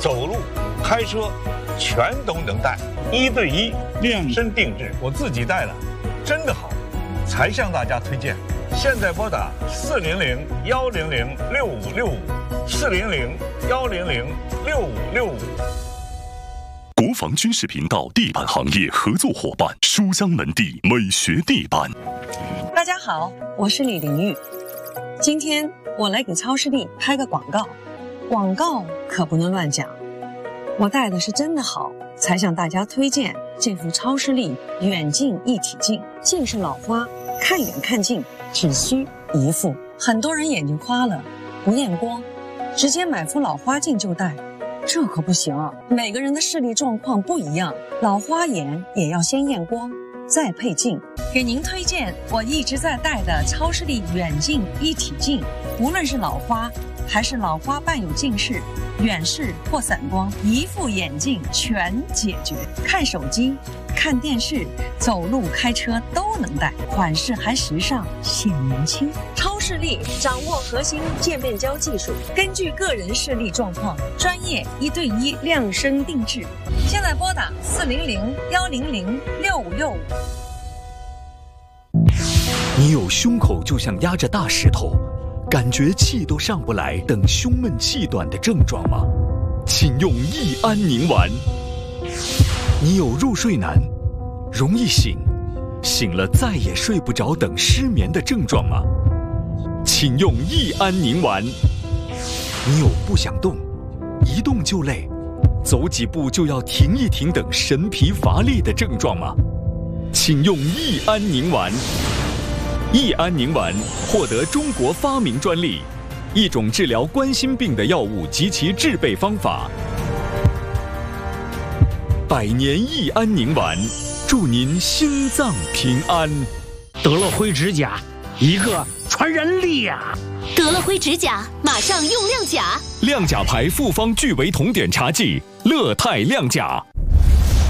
走路、开车，全都能戴，1对1量身定制，我自己戴了，真的好，才向大家推荐。现在拨打400-100-6565，400-100-6565。 国防军事频道地板行业合作伙伴书香门第美学地板。 大家好，我是李玲玉。今天我来给超视力拍个广告，广告可不能乱讲。我戴的是真的好，才向大家推荐这副超视力远近一体镜。近视老花，看远看近只需一副。很多人眼睛花了，不验光，直接买副老花镜就戴，这可不行啊！每个人的视力状况不一样，老花眼也要先验光，再配镜。给您推荐我一直在戴的超视力远近一体镜，无论是老花还是老花伴有近视、远视或散光，一副眼镜全解决。看手机、看电视、走路、开车都能戴，款式还时尚显年轻。超视力掌握核心渐变焦技术，根据个人视力状况，专业1对1量身定制。现在拨打400-100-6565。 你有胸口就像压着大石头，感觉气都上不来，等胸闷气短的症状吗？请用益安宁丸。你有入睡难、容易醒、醒了再也睡不着等失眠的症状吗？请用益安宁丸。你有不想动、一动就累、走几步就要停一停等神疲乏力的症状吗？请用益安宁丸。益安宁丸获得中国发明专利，一种治疗冠心病的药物及其制备方法。100年益安宁丸，祝您心脏平安。 得了灰指甲，一个传染力呀！ 得了灰指甲，马上用亮甲。 亮甲牌复方聚维酮碘茶剂，乐泰亮甲。